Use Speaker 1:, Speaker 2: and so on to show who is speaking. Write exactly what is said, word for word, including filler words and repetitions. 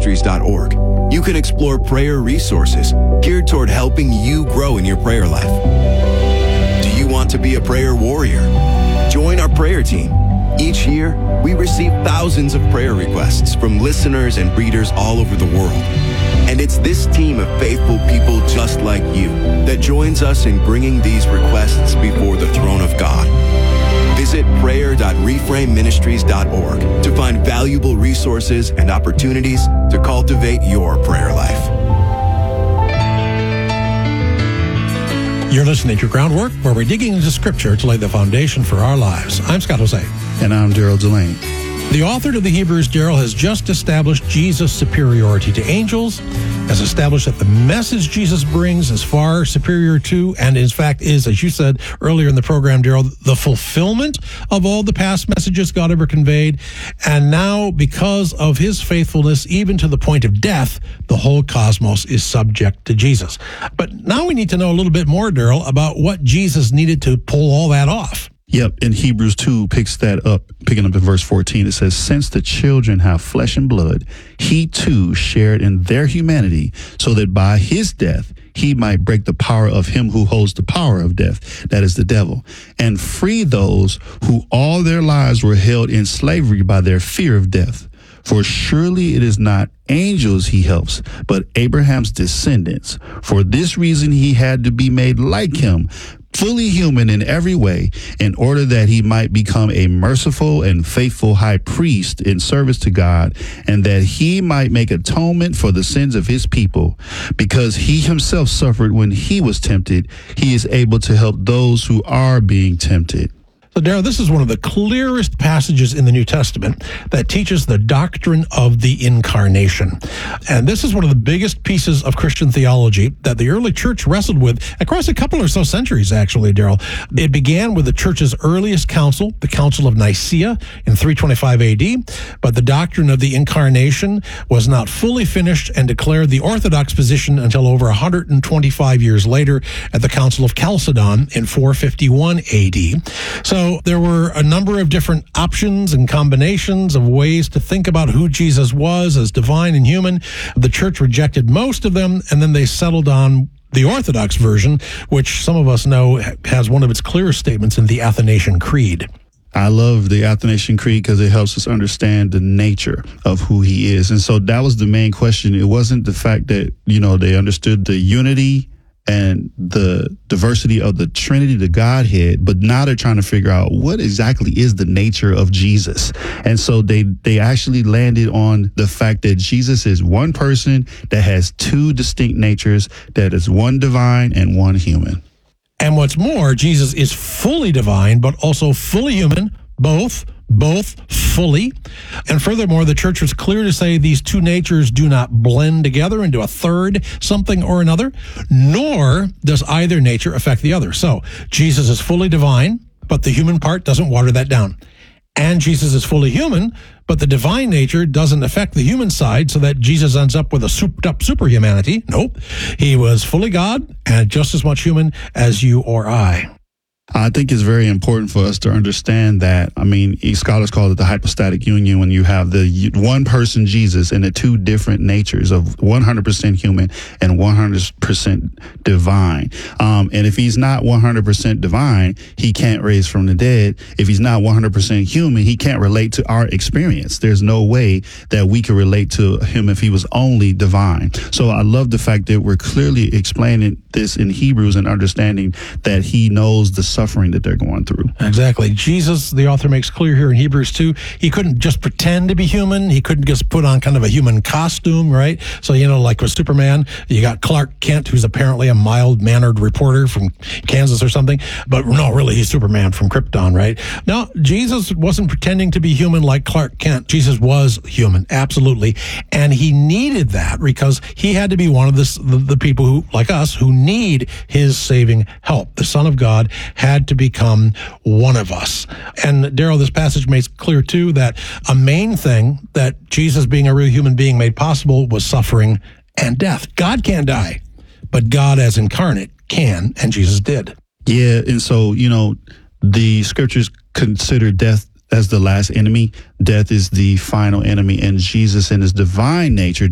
Speaker 1: ministries dot org. You can explore prayer resources geared toward helping you grow in your prayer life. Do you want to be a prayer warrior? Join our prayer team. Each year, we receive thousands of prayer requests from listeners and readers all over the world. And it's this team of faithful people just like you that joins us in bringing these requests before the throne of God. Visit prayer dot reframe ministries dot org to find valuable resources and opportunities to cultivate your prayer life.
Speaker 2: You're listening to Groundwork, where we're digging into Scripture to lay the foundation for our lives. I'm Scott Jose.
Speaker 3: And I'm Daryl Delane.
Speaker 2: The author to the Hebrews, Daryl, has just established Jesus' superiority to angels, has established that the message Jesus brings is far superior to, and in fact is, as you said earlier in the program, Daryl, the fulfillment of all the past messages God ever conveyed. And now, because of his faithfulness, even to the point of death, the whole cosmos is subject to Jesus. But now we need to know a little bit more, Daryl, about what Jesus needed to pull all that off.
Speaker 3: Yep, and Hebrews two picks that up, picking up in verse fourteen. It says, since the children have flesh and blood, he too shared in their humanity, so that by his death he might break the power of him who holds the power of death, that is the devil, and free those who all their lives were held in slavery by their fear of death. For surely it is not angels he helps, but Abraham's descendants. For this reason he had to be made like him, fully human in every way, in order that he might become a merciful and faithful high priest in service to God, and that he might make atonement for the sins of his people. Because he himself suffered when he was tempted, he is able to help those who are being tempted.
Speaker 2: So, Daryl, this is one of the clearest passages in the New Testament that teaches the doctrine of the incarnation. And this is one of the biggest pieces of Christian theology that the early church wrestled with across a couple or so centuries, actually, Daryl. It began with the church's earliest council, the Council of Nicaea in three twenty-five A D, but the doctrine of the incarnation was not fully finished and declared the orthodox position until over one hundred twenty-five years later at the Council of Chalcedon in four fifty-one A D. So, So there were a number of different options and combinations of ways to think about who Jesus was as divine and human. The church rejected most of them, and then they settled on the Orthodox version, which some of us know has one of its clearest statements in the Athanasian Creed.
Speaker 3: I love the Athanasian Creed because it helps us understand the nature of who he is. And so that was the main question. It wasn't the fact that, you know, they understood the unity and the diversity of the Trinity, the Godhead, but now they're trying to figure out what exactly is the nature of Jesus. And so they they actually landed on the fact that Jesus is one person that has two distinct natures, that is one divine and one human.
Speaker 2: And what's more, Jesus is fully divine, but also fully human, both both fully. And furthermore, the church was clear to say these two natures do not blend together into a third something or another, nor does either nature affect the other. So Jesus is fully divine, but the human part doesn't water that down. And Jesus is fully human, but the divine nature doesn't affect the human side so that Jesus ends up with a souped up superhumanity. Nope. He was fully God and just as much human as you or I.
Speaker 3: I think it's very important for us to understand that. I mean, scholars call it the hypostatic union, when you have the one person, Jesus, and the two different natures of one hundred percent human and one hundred percent divine. Um, and if he's not one hundred percent divine, he can't raise from the dead. If he's not one hundred percent human, he can't relate to our experience. There's no way that we could relate to him if he was only divine. So I love the fact that we're clearly explaining this in Hebrews and understanding that he knows the suffering that they're going through.
Speaker 2: Exactly. Jesus, the author makes clear here in Hebrews two, he couldn't just pretend to be human. He couldn't just put on kind of a human costume, right? So, you know, like with Superman, you got Clark Kent, who's apparently a mild-mannered reporter from Kansas or something. But no, really, he's Superman from Krypton, right? No, Jesus wasn't pretending to be human like Clark Kent. Jesus was human, absolutely. And he needed that because he had to be one of the, the, the people who, like us, who need his saving help. The Son of God had to become one of us. And Daryl, this passage makes clear too that a main thing that Jesus being a real human being made possible was suffering and death. God can't die, but God as incarnate can, and Jesus did.
Speaker 3: Yeah, and so, you know, the scriptures consider death as the last enemy. Death is the final enemy, and Jesus in his divine nature